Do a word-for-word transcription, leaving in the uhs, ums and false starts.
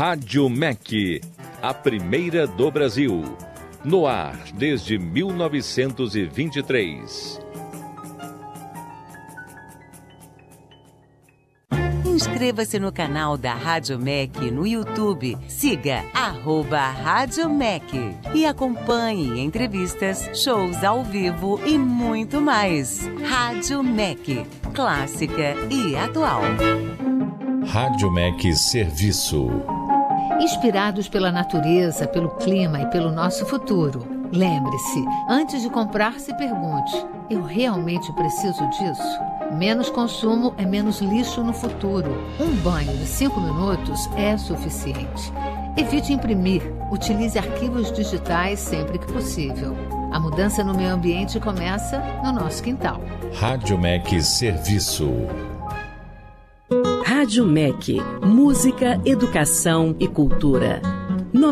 Rádio M E C, a primeira do Brasil. No ar desde mil novecentos e vinte e três. Inscreva-se no canal da Rádio M E C no YouTube. Siga arroba Rádio M E C e acompanhe entrevistas, shows ao vivo e muito mais. Rádio M E C, clássica e atual. Rádio M E C Serviço. Inspirados pela natureza, pelo clima e pelo nosso futuro. Lembre-se, antes de comprar, se pergunte: eu realmente preciso disso? Menos consumo é menos lixo no futuro. Um banho de cinco minutos é suficiente. Evite imprimir. Utilize arquivos digitais sempre que possível. A mudança no meio ambiente começa no nosso quintal. Rádio M E C Serviço. Rádio M E C, música, educação e cultura.